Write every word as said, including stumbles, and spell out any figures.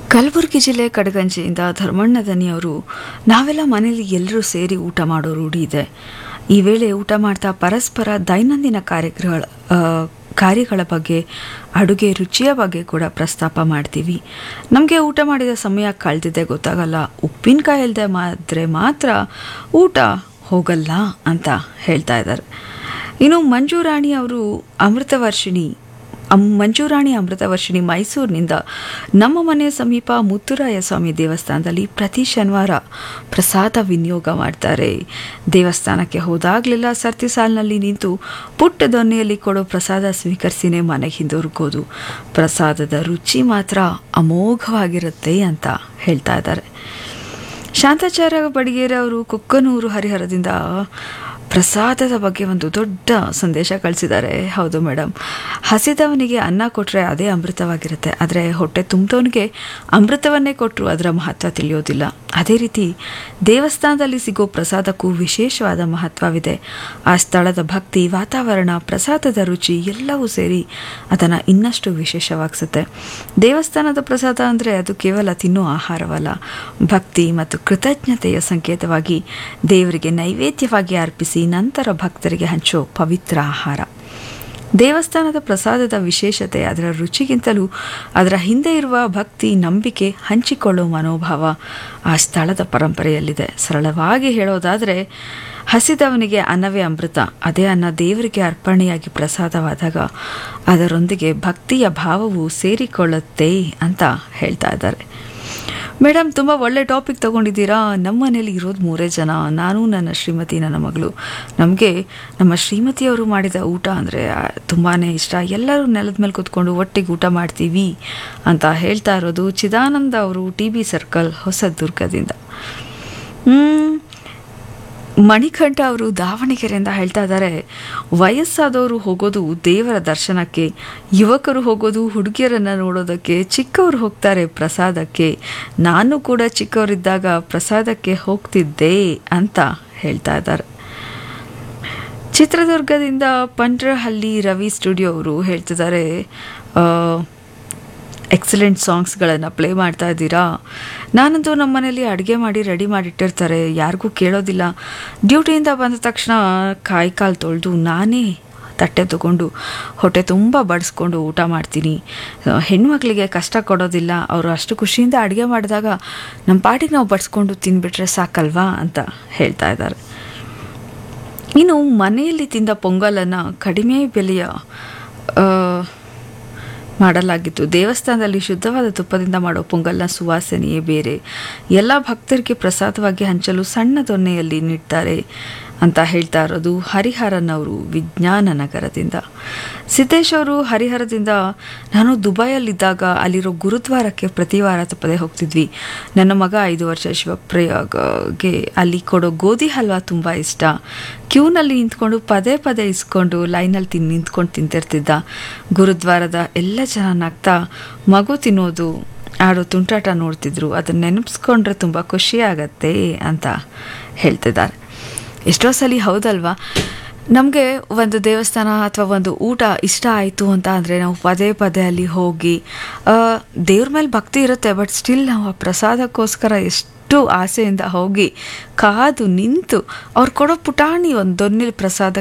ಕಲಬುರಗಿ ಜಿಲ್ಲೆ ಕಡಗಂಜಿಯಿಂದ ಧರ್ಮಣ್ಣ ದನಿಯವರು ನಾವೆಲ್ಲ ಮನೆಯಲ್ಲಿ ಎಲ್ಲರೂ ಸೇರಿ ಊಟ ಮಾಡೋ ರೂಢಿ ಇದೆ. ಈ ವೇಳೆ ಊಟ ಮಾಡ್ತಾ ಪರಸ್ಪರ ದೈನಂದಿನ ಕಾರ್ಯಗಳ ಕಾರ್ಯಗಳ ಬಗ್ಗೆ, ಅಡುಗೆ ರುಚಿಯ ಬಗ್ಗೆ ಕೂಡ ಪ್ರಸ್ತಾಪ ಮಾಡ್ತೀವಿ. ನಮಗೆ ಊಟ ಮಾಡಿದ ಸಮಯ ಕಳೆದಿದ್ದೆ ಗೊತ್ತಾಗಲ್ಲ. ಉಪ್ಪಿನಕಾಯಿ ಇಲ್ಲದೆ ಮಾತ್ರ ಮಾತ್ರ ಊಟ ಹೋಗಲ್ಲ ಅಂತ ಹೇಳ್ತಾ ಇದ್ದಾರೆ. ಇನ್ನು ಮಂಜುರಾಣಿ ಅವರು ಅಮೃತವರ್ಷಿಣಿ ಅಮ್ ಮಂಜುರಾಣಿ ಅಮೃತವರ್ಷಿಣಿ ಮೈಸೂರಿನಿಂದ ನಮ್ಮ ಮನೆಯ ಸಮೀಪ ಮುತ್ತುರಾಯ ಸ್ವಾಮಿ ದೇವಸ್ಥಾನದಲ್ಲಿ ಪ್ರತಿ ಶನಿವಾರ ಪ್ರಸಾದ ವಿನಿಯೋಗ ಮಾಡ್ತಾರೆ. ದೇವಸ್ಥಾನಕ್ಕೆ ಹೋದಾಗಲೆಲ್ಲ ಸರ್ತಿ ಸಾಲಿನಲ್ಲಿ ನಿಂತು ಪುಟ್ಟ ದೊನ್ನೆಯಲ್ಲಿ ಕೊಡೋ ಪ್ರಸಾದ ಸ್ವೀಕರಿಸಿನೇ ಮನೆಗೆ ಹಿಂದಿರುಗೋದು. ಪ್ರಸಾದದ ರುಚಿ ಮಾತ್ರ ಅಮೋಘವಾಗಿರುತ್ತೆ ಅಂತ ಹೇಳ್ತಾ ಇದ್ದಾರೆ. ಶಾಂತಾಚಾರ್ಯ ಬಡಿಗೇರಿ ಅವರು ಕೊಕ್ಕನೂರು ಹರಿಹರದಿಂದ ಪ್ರಸಾದದ ಬಗ್ಗೆ ಒಂದು ದೊಡ್ಡ ಸಂದೇಶ ಕಳಿಸಿದ್ದಾರೆ. ಹೌದು ಮೇಡಮ್, ಹಸಿದವನಿಗೆ ಅನ್ನ ಕೊಟ್ಟರೆ ಅದೇ ಅಮೃತವಾಗಿರುತ್ತೆ. ಆದರೆ ಹೊಟ್ಟೆ ತುಂಬಿದವನಿಗೆ ಅಮೃತವನ್ನೇ ಕೊಟ್ಟರು ಅದರ ಮಹತ್ವ ತಿಳಿಯೋದಿಲ್ಲ. ಅದೇ ರೀತಿ ದೇವಸ್ಥಾನದಲ್ಲಿ ಸಿಗೋ ಪ್ರಸಾದಕ್ಕೂ ವಿಶೇಷವಾದ ಮಹತ್ವವಿದೆ. ಆ ಸ್ಥಳದ ಭಕ್ತಿ, ವಾತಾವರಣ, ಪ್ರಸಾದದ ರುಚಿ ಎಲ್ಲವೂ ಸೇರಿ ಅದನ್ನು ಇನ್ನಷ್ಟು ವಿಶೇಷವಾಗಿಸುತ್ತೆ. ದೇವಸ್ಥಾನದ ಪ್ರಸಾದ ಅಂದರೆ ಅದು ಕೇವಲ ತಿನ್ನೋ ಆಹಾರವಲ್ಲ, ಭಕ್ತಿ ಮತ್ತು ಕೃತಜ್ಞತೆಯ ಸಂಕೇತವಾಗಿ ದೇವರಿಗೆ ನೈವೇದ್ಯವಾಗಿ ಅರ್ಪಿಸಿ ನಂತರ ಭಕ್ತರಿಗೆ ಹಂಚೋ ಪವಿತ್ರ ಆಹಾರ. ದೇವಸ್ಥಾನದ ಪ್ರಸಾದದ ವಿಶೇಷತೆ ಅದರ ರುಚಿಗಿಂತಲೂ ಅದರ ಹಿಂದೆ ಇರುವ ಭಕ್ತಿ, ನಂಬಿಕೆ, ಹಂಚಿಕೊಳ್ಳೋ ಮನೋಭಾವ ಆ ಸ್ಥಳದ ಪರಂಪರೆಯಲ್ಲಿದೆ. ಸರಳವಾಗಿ ಹೇಳೋದಾದರೆ, ಹಸಿದವನಿಗೆ ಅನ್ನವೇ ಅಮೃತ. ಅದೇ ಅನ್ನ ದೇವರಿಗೆ ಅರ್ಪಣೆಯಾಗಿ ಪ್ರಸಾದವಾದಾಗ ಅದರೊಂದಿಗೆ ಭಕ್ತಿಯ ಭಾವವು ಸೇರಿಕೊಳ್ಳುತ್ತೆ ಅಂತ ಹೇಳ್ತಾ ಇದ್ದಾರೆ. ಮೇಡಮ್, ತುಂಬ ಒಳ್ಳೆ ಟಾಪಿಕ್ ತೊಗೊಂಡಿದ್ದೀರಾ. ನಮ್ಮ ಮನೇಲಿ ಇರೋದು ಮೂರೇ ಜನ, ನಾನು, ನನ್ನ ಶ್ರೀಮತಿ, ನನ್ನ ಮಗಳು. ನಮಗೆ ನಮ್ಮ ಶ್ರೀಮತಿಯವರು ಮಾಡಿದ ಊಟ ಅಂದರೆ ತುಂಬಾ ಇಷ್ಟ. ಎಲ್ಲರೂ ನೆಲದ ಮೇಲೆ ಕೂತ್ಕೊಂಡು ಒಟ್ಟಿಗೆ ಊಟ ಮಾಡ್ತೀವಿ ಅಂತ ಹೇಳ್ತಾ ಇರೋದು ಚಿದಾನಂದ ಅವರು, ಟಿ ಬಿ ಸರ್ಕಲ್, ಹೊಸದುರ್ಗದಿಂದ. ಮಣಿಕಂಠ ಅವರು ದಾವಣಗೆರೆಯಿಂದ ಹೇಳ್ತಾ ಇದ್ದಾರೆ, ವಯಸ್ಸಾದವರು ಹೋಗೋದು ದೇವರ ದರ್ಶನಕ್ಕೆ, ಯುವಕರು ಹೋಗೋದು ಹುಡುಗಿಯರನ್ನು ನೋಡೋದಕ್ಕೆ, ಚಿಕ್ಕವರು ಹೋಗ್ತಾರೆ ಪ್ರಸಾದಕ್ಕೆ. ನಾನು ಕೂಡ ಚಿಕ್ಕವರಿದ್ದಾಗ ಪ್ರಸಾದಕ್ಕೆ ಹೋಗ್ತಿದ್ದೆ ಅಂತ ಹೇಳ್ತಾ ಇದ್ದಾರೆ. ಚಿತ್ರದುರ್ಗದಿಂದ ಪಂಡ್ರಹಳ್ಳಿ ರವಿ ಸ್ಟುಡಿಯೋ ಅವರು ಹೇಳ್ತಿದ್ದಾರೆ, ಎಕ್ಸಲೆಂಟ್ ಸಾಂಗ್ಸ್ಗಳನ್ನು ಪ್ಲೇ ಮಾಡ್ತಾ ಇದ್ದೀರಾ. ನಾನಂತೂ ನಮ್ಮ ಮನೇಲಿ ಅಡುಗೆ ಮಾಡಿ ರೆಡಿ ಮಾಡಿಟ್ಟಿರ್ತಾರೆ, ಯಾರಿಗೂ ಕೇಳೋದಿಲ್ಲ. ಡ್ಯೂಟಿಯಿಂದ ಬಂದ ತಕ್ಷಣ ಕಾಯಿ ಕಾಲು ತೊಳೆದು ನಾನೇ ತಟ್ಟೆ ತಗೊಂಡು ಹೊಟ್ಟೆ ತುಂಬ ಬಡಿಸ್ಕೊಂಡು ಊಟ ಮಾಡ್ತೀನಿ. ಹೆಣ್ಮಕ್ಳಿಗೆ ಕಷ್ಟ ಕೊಡೋದಿಲ್ಲ. ಅವರು ಅಷ್ಟು ಖುಷಿಯಿಂದ ಅಡುಗೆ ಮಾಡಿದಾಗ ನಮ್ಮ ಪಾಟಿಗೆ ನಾವು ಬಡಿಸ್ಕೊಂಡು ತಿಂದುಬಿಟ್ರೆ ಸಾಕಲ್ವಾ ಅಂತ ಹೇಳ್ತಾ ಇದ್ದಾರೆ. ಇನ್ನು ಮನೆಯಲ್ಲಿ ತಿಂದ ಪೊಂಗಲನ್ನು ಕಡಿಮೆ ಬೆಲೆಯ ಮಾಡಲಾಗಿತ್ತು. ದೇವಸ್ಥಾನದಲ್ಲಿ ಶುದ್ಧವಾದ ತುಪ್ಪದಿಂದ ಮಾಡೋ ಪೊಂಗಲ್ನ ಸುವಾಸನೆಯೇ ಬೇರೆ. ಎಲ್ಲ ಭಕ್ತರಿಗೆ ಪ್ರಸಾದವಾಗಿ ಹಂಚಲು ಸಣ್ಣ ದೊನ್ನೆಯಲ್ಲಿ ನೀಡ್ತಾರೆ ಅಂತ ಹೇಳ್ತಾ ಇರೋದು ಹರಿಹರನ್ ಅವರು ವಿಜ್ಞಾನ ನಗರದಿಂದ. ಸಿದ್ದೇಶ್ ಅವರು ಹರಿಹರದಿಂದ, ನಾನು ದುಬೈಯಲ್ಲಿದ್ದಾಗ ಅಲ್ಲಿರೋ ಗುರುದ್ವಾರಕ್ಕೆ ಪ್ರತಿ ವಾರ ತಪ್ಪದೆ ಹೋಗ್ತಿದ್ವಿ. ನನ್ನ ಮಗ ಐದು ವರ್ಷ ಶಿವಪ್ರಯಾಗ್ಗೆ ಅಲ್ಲಿ ಕೊಡೋ ಗೋಧಿ ಹಲ್ವಾ ತುಂಬ ಇಷ್ಟ. ಕ್ಯೂನಲ್ಲಿ ನಿಂತ್ಕೊಂಡು ಪದೇ ಪದೇ ಇಸ್ಕೊಂಡು ಲೈನಲ್ಲಿ ತಿನ್ ನಿಂತ್ಕೊಂಡು ತಿಂತಿರ್ತಿದ್ದ. ಗುರುದ್ವಾರದ ಎಲ್ಲ ಜನ ನಗ್ತಾ ಮಗು ತಿನ್ನೋದು, ಆಡೋ ತುಂಟಾಟ ನೋಡ್ತಿದ್ರು. ಅದನ್ನು ನೆನಪಿಸ್ಕೊಂಡ್ರೆ ತುಂಬ ಖುಷಿಯಾಗತ್ತೆ ಅಂತ ಹೇಳ್ತಿದ್ದಾರೆ. ಎಷ್ಟೋ ಸಲ ಹೌದಲ್ವಾ, ನಮಗೆ ಒಂದು ದೇವಸ್ಥಾನ ಅಥವಾ ಒಂದು ಊಟ ಇಷ್ಟ ಆಯಿತು ಅಂತ ಅಂದರೆ ನಾವು ಪದೇ ಪದೇ ಅಲ್ಲಿ ಹೋಗಿ, ದೇವ್ರ ಮೇಲೆ ಭಕ್ತಿ ಇರುತ್ತೆ, ಬಟ್ ಸ್ಟಿಲ್ ನಾವು ಆ ಪ್ರಸಾದಕ್ಕೋಸ್ಕರ ಎಷ್ಟು ಆಸೆಯಿಂದ ಹೋಗಿ ಕಾದು ನಿಂತು ಅವ್ರು ಕೊಡೋ ಪುಟಾಣಿ ಒಂದು ದೊನ್ನೆಲಿ ಪ್ರಸಾದ